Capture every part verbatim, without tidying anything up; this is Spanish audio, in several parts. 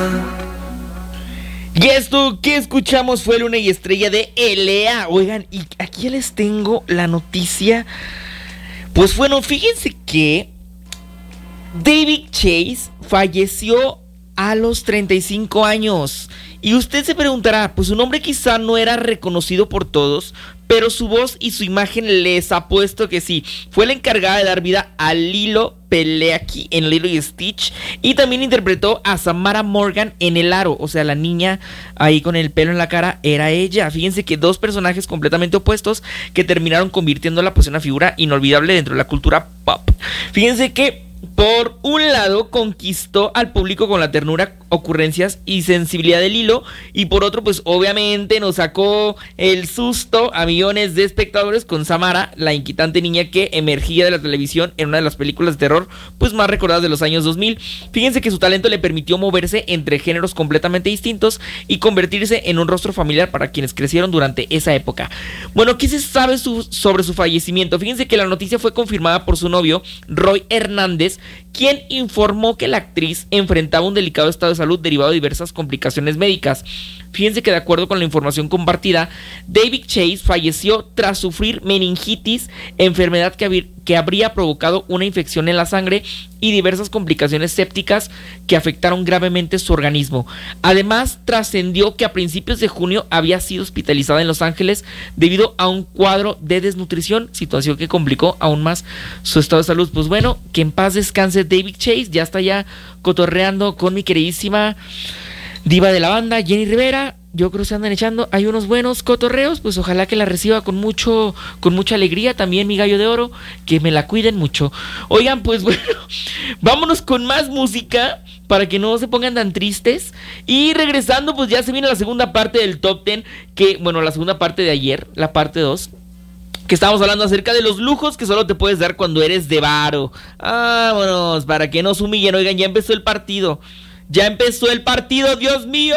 Y esto que escuchamos fue Luna y Estrella de L A. Oigan, y aquí les tengo la noticia. Pues bueno, fíjense que David Chase falleció a los treinta y cinco años. Y usted se preguntará, pues su nombre quizá no era reconocido por todos, pero su voz y su imagen les apuesto que sí. Fue la encargada de dar vida a Lilo Peleaki en Lilo y Stitch, y también interpretó a Samara Morgan en El Aro. O sea, la niña ahí con el pelo en la cara era ella. Fíjense que dos personajes completamente opuestos que terminaron convirtiéndola pues en una figura inolvidable dentro de la cultura pop. Fíjense que por un lado conquistó al público con la ternura, ocurrencias y sensibilidad de Lilo, y por otro pues obviamente nos sacó el susto a millones de espectadores con Samara, la inquietante niña que emergía de la televisión en una de las películas de terror pues más recordadas de los años dos mil. Fíjense que su talento le permitió moverse entre géneros completamente distintos y convertirse en un rostro familiar para quienes crecieron durante esa época. Bueno, ¿qué se sabe su, sobre su fallecimiento? Fíjense que la noticia fue confirmada por su novio Roy Hernández, quien informó que la actriz enfrentaba un delicado estado de salud derivado de diversas complicaciones médicas. Fíjense que de acuerdo con la información compartida, David Chase falleció tras sufrir meningitis, enfermedad que, hab- que habría provocado una infección en la sangre y diversas complicaciones sépticas que afectaron gravemente su organismo. Además, trascendió que a principios de junio había sido hospitalizada en Los Ángeles debido a un cuadro de desnutrición, situación que complicó aún más su estado de salud. Pues bueno, que en paz descanse David Chase. Ya está ya cotorreando con mi queridísima diva de la banda, Jenny Rivera. Yo creo que se andan echando, hay unos buenos cotorreos, pues ojalá que la reciba con mucho, con mucha alegría. También mi gallo de oro, que me la cuiden mucho. Oigan, pues bueno, vámonos con más música para que no se pongan tan tristes. Y regresando, pues ya se viene la segunda parte del Top diez, que, bueno, la segunda parte de ayer, la parte dos, que estábamos hablando acerca de los lujos que solo te puedes dar cuando eres de varo. Vámonos, para que no se humillen. Oigan, ya empezó el partido. Ya empezó el partido, Dios mío.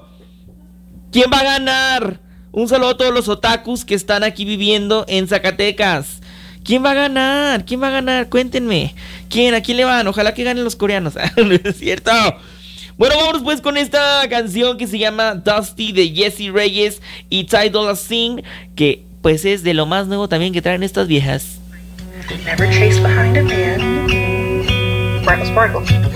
¿Quién va a ganar? Un saludo a todos los otakus que están aquí viviendo en Zacatecas. ¿Quién va a ganar? ¿Quién va a ganar? Cuéntenme. ¿Quién? ¿A quién le van? Ojalá que ganen los coreanos. No es cierto. Bueno, vámonos pues con esta canción que se llama Dusty de Jessie Reyes y Ty Dolla $ign, que pues es de lo más nuevo también que traen estas viejas. Never chase behind a man. Sparkle, sparkle.